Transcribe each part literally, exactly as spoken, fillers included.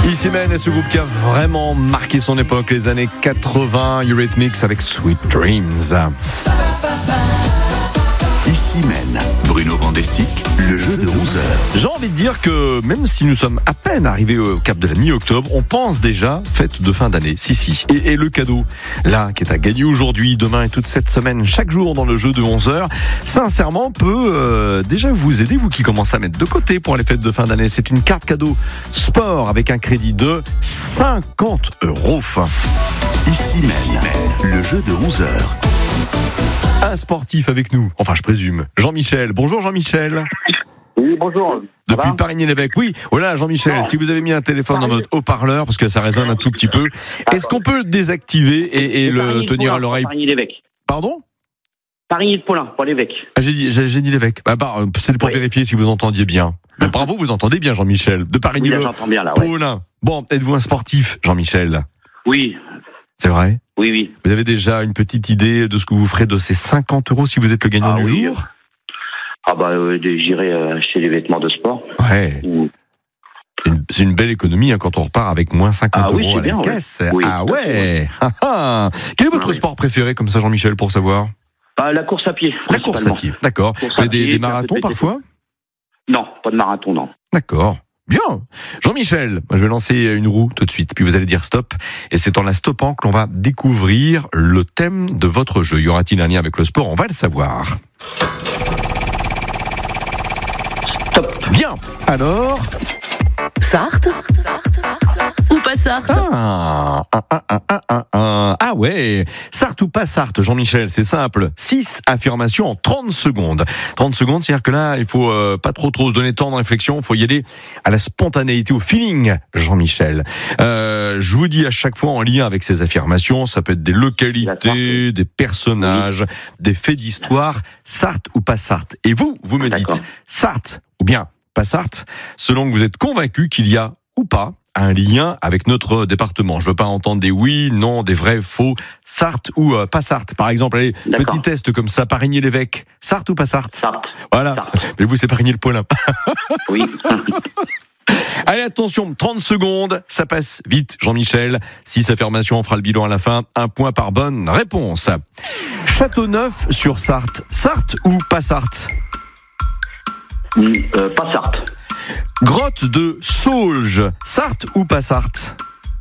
Ici Men est ce groupe qui a vraiment marqué son époque, les années quatre-vingts, Eurythmics avec Sweet Dreams. Ici Men, Bruno Vandestick, le jeu de onze heures. J'ai envie de dire que même si nous sommes à peine arrivés au cap de la mi-octobre, on pense déjà fête de fin d'année. Si, si. Et, et le cadeau, là, qui est à gagner aujourd'hui, demain et toute cette semaine, chaque jour dans le jeu de onze heures, sincèrement, peut euh, déjà vous aider, vous qui commencez à mettre de côté pour les fêtes de fin d'année. C'est une carte cadeau sport avec un crédit de cinquante euros. Ici Men, le jeu de onze heures. Un sportif avec nous, enfin je présume, Jean-Michel. Bonjour Jean-Michel. Oui, bonjour. Depuis Parigny-l'Évêque. Oui, voilà Jean-Michel, Non. si vous avez mis un téléphone en mode haut-parleur, parce que ça résonne un tout petit peu, est-ce qu'on peut le désactiver et, et le tenir à l'oreille? Parigny-l'Évêque. Pardon? Parigny-de-Paulin, pas l'Évêque. Ah, j'ai dit, j'ai, j'ai dit l'évêque. Bah, bah, c'est pour Oui. vérifier si vous entendiez bien. Mais bravo, vous entendez bien Jean-Michel. De Oui, Parigny là, j'entends bien là, ouais. Paulin. Bon, êtes-vous un sportif, Jean-Michel? Oui, C'est vrai? oui, oui. Vous avez déjà une petite idée de ce que vous ferez de ces cinquante euros si vous êtes le gagnant Ah du oui. jour? Ah bah, euh, j'irai euh, acheter des vêtements de sport. Ouais. Ou- C'est une, c'est une belle économie hein, quand on repart avec moins cinquante Ah oui, euros c'est à la bien, ouais. caisse. Oui, ah bien ouais. Ah, ah. Quel est votre Ah oui. sport préféré comme ça, Jean-Michel, pour savoir? Ah, la course à pied. La course à principalement. pied. D'accord. Course Vous à avez des, pied, des faire un peu marathons de parfois? Non, pas de marathon, non. D'accord. Bien. Jean-Michel, moi, je vais lancer une roue tout de suite, puis vous allez dire stop. Et c'est en la stoppant que l'on va découvrir le thème de votre jeu. Y aura-t-il un lien avec le sport? On va le savoir. Stop. Bien. Alors. Sarthe ou pas Sarthe? Ah, ah, ah, ah, ah, ah, ah. Ah ouais. Sarthe ou pas Sarthe, Jean-Michel, c'est simple. six affirmations en trente secondes. trente secondes, c'est-à-dire que là, il faut euh, pas trop trop se donner de temps de réflexion. Il faut y aller à la spontanéité, au feeling, Jean-Michel. Euh, je vous dis à chaque fois en lien avec ces affirmations, ça peut être des localités, des personnages, des faits d'histoire. Sarthe ou pas Sarthe. Et vous, vous me D'accord. dites Sarthe ou bien pas Sarthe, selon que vous êtes convaincu qu'il y a ou pas un lien avec notre département. Je veux pas entendre des oui, non, des vrais, faux, Sarthe ou euh, pas Sarthe. Par exemple, allez, D'accord. petit test comme ça, Parigny-l'Évêque, Sarthe ou pas Sarthe? Sarthe. Voilà. Sarthe. Mais vous, c'est Parigny-le-Poilin. Oui. Allez, attention, trente secondes, ça passe vite, Jean-Michel. Six affirmations, on fera le bilan à la fin. Un point par bonne réponse. Châteauneuf-sur-Sarthe, Sarthe ou pas Sarthe? Mm, euh, pas Sarthe. Grotte de Saulges, Sarthe ou pas Sarthe?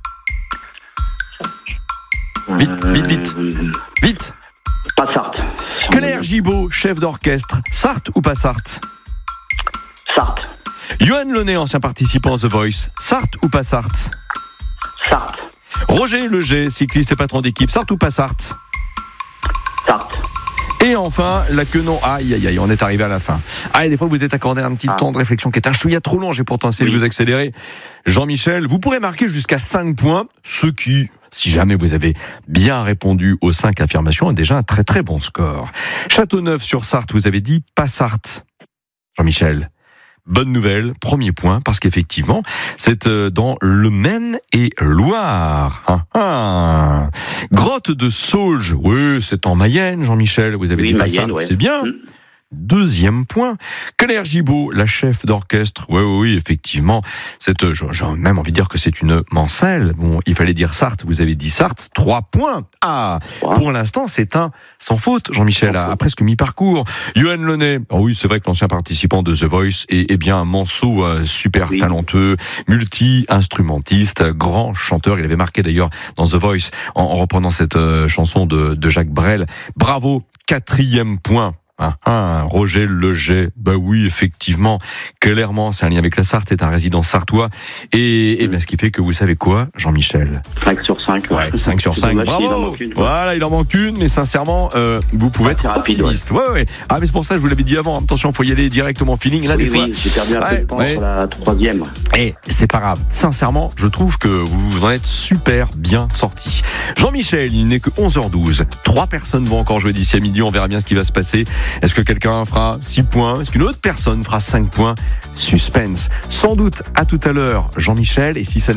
Vite, vite, vite. Euh, Vite. Pas Sarthe. Claire Gibault, chef d'orchestre, Sarthe ou pas Sarthe? Sarthe. Johan Launay, ancien participant à The Voice, Sarthe ou pas Sarthe? Sarthe. Roger Leger, cycliste et patron d'équipe, Sarthe ou pas Sarthe? Sarthe. Et enfin, la queue non. Aïe, aïe, aïe, on est arrivé à la fin. Ah, et des fois, vous êtes accordé un petit Ah. temps de réflexion qui est un chouïa trop long. J'ai pourtant essayé Oui. de vous accélérer. Jean-Michel, vous pourrez marquer jusqu'à cinq points, ce qui, si jamais vous avez bien répondu aux cinq affirmations, est déjà un très très bon score. Châteauneuf-sur-Sarthe, vous avez dit pas Sarthe. Jean-Michel. Bonne nouvelle, premier point, parce qu'effectivement, c'est euh, dans le Maine-et-Loire. Ah, ah. Grotte de Saulges, oui, c'est en Mayenne, Jean-Michel. Vous avez Oui, dit pas Mayenne, Sarthe, ouais. c'est bien. Mm. Deuxième point, Claire Gibault, la chef d'orchestre. Oui, oui, oui, effectivement. C'est, euh, j'ai même envie de dire que c'est une Mancelle. Bon, il fallait dire Sarthe, vous avez dit Sarthe. Trois points. Ah, Wow. pour l'instant, c'est un sans faute, Jean-Michel, à, à presque mi-parcours. Johan Launay. Oh oui, c'est vrai que l'ancien participant de The Voice est, est bien un manceau euh, super Oui. talentueux, multi-instrumentiste, grand chanteur. Il avait marqué d'ailleurs dans The Voice en, en reprenant cette euh, chanson de, de Jacques Brel. Bravo, quatrième point. Ah, ah, Roger Leger, bah oui, effectivement, clairement, c'est un lien avec la Sarthe, c'est un résident sartois, et, et bien, ce qui fait que vous savez quoi, Jean-Michel? cinq sur cinq. Ouais, cinq sur C'est cinq, dommage qu'il en bravo! manque une. Voilà, il en manque une, mais sincèrement, euh, vous pouvez Ah, être c'est rapide, optimiste. Ouais, ouais. Ah, mais c'est pour ça que je vous l'avais dit avant, attention, faut y aller directement feeling, là, Oui, des fois. oui, j'ai perdu un peu Ouais, de temps ouais. pour la troisième. Et c'est pas grave. Sincèrement, je trouve que vous vous en êtes super bien sortis. Jean-Michel, il n'est que onze heures douze. Trois personnes vont encore jouer d'ici à midi. On verra bien ce qui va se passer. Est-ce que quelqu'un fera six points? Est-ce qu'une autre personne fera cinq points? Suspense. Sans doute à tout à l'heure, Jean-Michel. Et si ça n'est